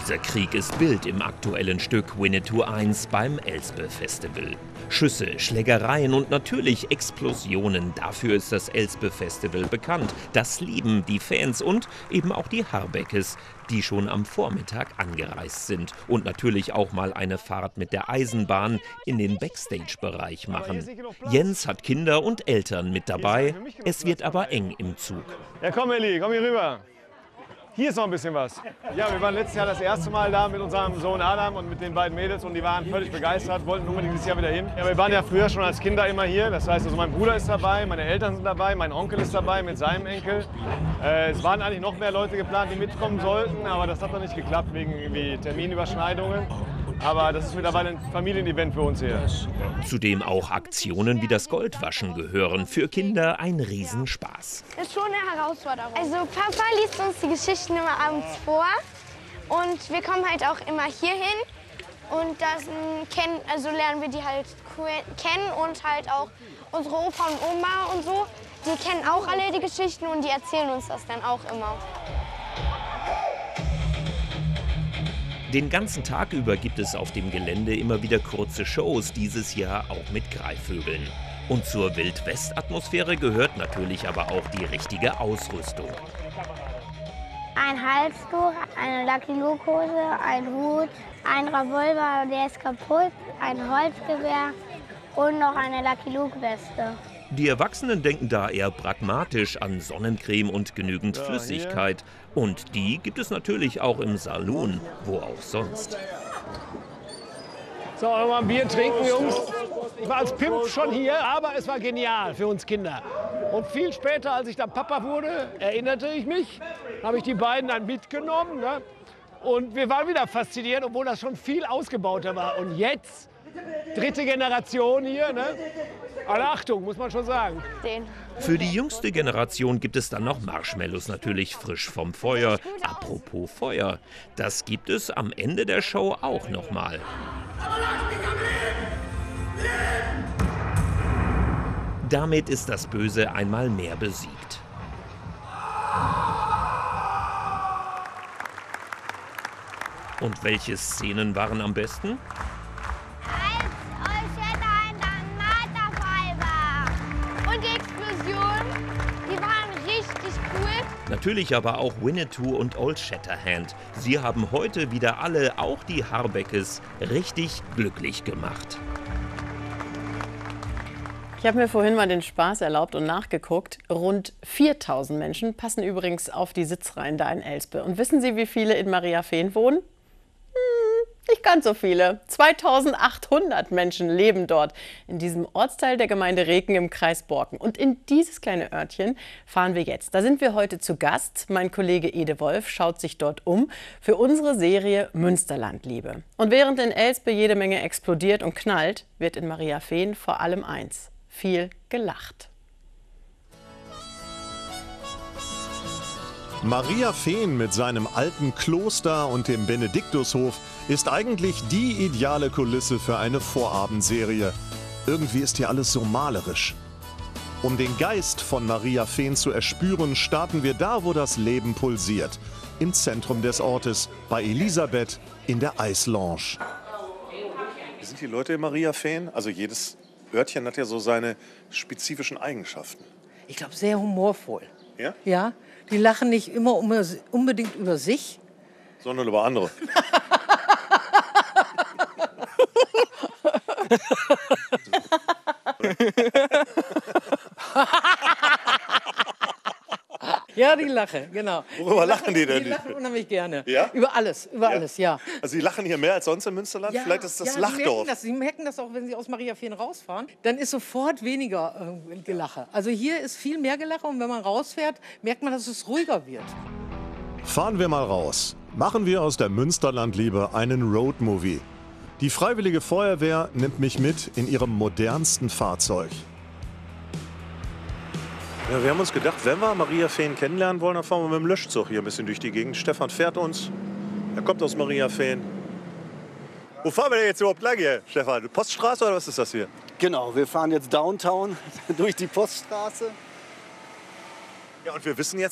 Dieser Krieg ist Bild im aktuellen Stück Winnetou 1 beim Elspe-Festival. Schüsse, Schlägereien und natürlich Explosionen, dafür ist das Elspe-Festival bekannt. Das lieben die Fans und eben auch die Harbeckes, die schon am Vormittag angereist sind und natürlich auch mal eine Fahrt mit der Eisenbahn in den Backstage-Bereich machen. Jens hat Kinder und Eltern mit dabei, es wird aber eng im Zug. Ja komm Elli, komm hier rüber. Hier ist noch ein bisschen was. Ja, wir waren letztes Jahr das erste Mal da mit unserem Sohn Adam und mit den beiden Mädels und die waren völlig begeistert, wollten unbedingt dieses Jahr wieder hin. Ja, wir waren ja früher schon als Kinder immer hier, das heißt, also mein Bruder ist dabei, meine Eltern sind dabei, mein Onkel ist dabei mit seinem Enkel. Es waren eigentlich noch mehr Leute geplant, die mitkommen sollten, aber das hat noch nicht geklappt wegen irgendwie Terminüberschneidungen. Aber das ist mittlerweile ein Familienevent für uns hier. Zudem auch Aktionen wie das Goldwaschen gehören. Für Kinder ein Riesenspaß. Das ist schon eine Herausforderung. Also Papa liest uns die Geschichten immer abends vor und wir kommen halt auch immer hier hin und lernen wir die halt kennen und halt auch unsere Opa und Oma und so. Die kennen auch alle die Geschichten und die erzählen uns das dann auch immer. Den ganzen Tag über gibt es auf dem Gelände immer wieder kurze Shows, dieses Jahr auch mit Greifvögeln. Und zur Wild-West-Atmosphäre gehört natürlich aber auch die richtige Ausrüstung. Ein Halstuch, eine Lucky Luke-Hose, ein Hut, ein Revolver, der ist kaputt, ein Holzgewehr und noch eine Lucky Luke-Weste. Die Erwachsenen denken da eher pragmatisch an Sonnencreme und genügend Flüssigkeit. Und die gibt es natürlich auch im Saloon, wo auch sonst. So, mal ein Bier trinken, Jungs. Ich war als Pimp schon hier, aber es war genial für uns Kinder. Und viel später, als ich dann Papa wurde, erinnerte ich mich, habe ich die beiden dann mitgenommen. Ne? Und wir waren wieder fasziniert, obwohl das schon viel ausgebauter war. Und jetzt, dritte Generation hier, ne? Alle Achtung, muss man schon sagen. Für die jüngste Generation gibt es dann noch Marshmallows, natürlich frisch vom Feuer. Apropos Feuer, das gibt es am Ende der Show auch noch mal. Damit ist das Böse einmal mehr besiegt. Und welche Szenen waren am besten? Natürlich aber auch Winnetou und Old Shatterhand. Sie haben heute wieder alle, auch die Harbeckes, richtig glücklich gemacht. Ich habe mir vorhin mal den Spaß erlaubt und nachgeguckt. Rund 4000 Menschen passen übrigens auf die Sitzreihen da in Elspe. Und wissen Sie, wie viele in Mariafehn wohnen? Nicht ganz so viele. 2800 Menschen leben dort, in diesem Ortsteil der Gemeinde Reken im Kreis Borken. Und in dieses kleine Örtchen fahren wir jetzt. Da sind wir heute zu Gast. Mein Kollege Ede Wolf schaut sich dort um für unsere Serie Münsterlandliebe. Und während in Elspe jede Menge explodiert und knallt, wird in Mariafehn vor allem eins: viel gelacht. Mariafehn mit seinem alten Kloster und dem Benediktushof ist eigentlich die ideale Kulisse für eine Vorabendserie. Irgendwie ist hier alles so malerisch. Um den Geist von Mariafehn zu erspüren, starten wir da, wo das Leben pulsiert. Im Zentrum des Ortes, bei Elisabeth in der Eislounge. Wie sind die Leute in Mariafehn? Also jedes Örtchen hat ja so seine spezifischen Eigenschaften. Ich glaube, sehr humorvoll. Ja? Ja, die lachen nicht immer unbedingt über sich. Sondern über andere. Ja, die lachen, genau. Worüber lachen die denn? Die lachen unheimlich gerne. Ja? Über alles, ja. Also sie lachen hier mehr als sonst im Münsterland? Ja, Vielleicht ist das ja, Lachdorf. Sie merken das auch, wenn Sie aus Mariafehn rausfahren. Dann ist sofort weniger Gelache. Also hier ist viel mehr Gelache und wenn man rausfährt, merkt man, dass es ruhiger wird. Fahren wir mal raus. Machen wir aus der Münsterlandliebe einen Roadmovie. Die Freiwillige Feuerwehr nimmt mich mit in ihrem modernsten Fahrzeug. Ja, wir haben uns gedacht, wenn wir Mariafehn kennenlernen wollen, dann fahren wir mit dem Löschzug hier ein bisschen durch die Gegend. Stefan fährt uns. Er kommt aus Mariafehn. Wo fahren wir denn jetzt überhaupt lang hier, Stefan? Poststraße oder was ist das hier? Genau, wir fahren jetzt Downtown durch die Poststraße. Ja, und wir wissen jetzt,